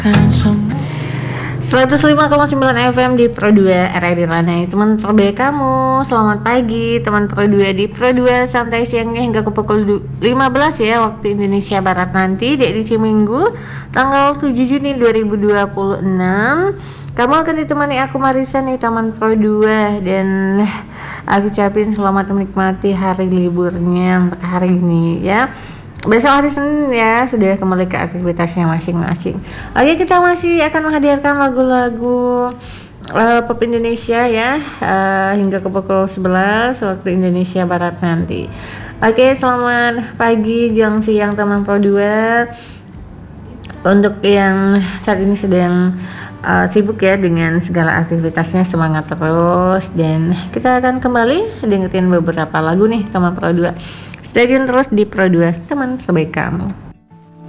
105,9 FM di Pro 2 RRI Ranai. Teman terbaik kamu, selamat pagi teman Pro 2 di Pro 2 santai siangnya hingga ke pukul 15 ya waktu Indonesia Barat nanti di edisi Minggu tanggal 7 Juni 2026. Kamu akan ditemani aku Marisa nih teman Pro 2, dan aku ucapin selamat menikmati hari liburnya untuk hari ini ya. Besok hari Senin ya sudah kembali ke aktivitasnya masing-masing. Oke, kita masih akan menghadirkan lagu-lagu pop Indonesia ya hingga ke pukul 11 waktu Indonesia Barat nanti. Oke, selamat pagi, siang, teman Pro 2. Untuk yang saat ini sedang sibuk ya dengan segala aktivitasnya, semangat terus, dan kita akan kembali dengerin beberapa lagu nih teman Pro 2. Stay tune terus di Pro 2, teman terbaik kamu.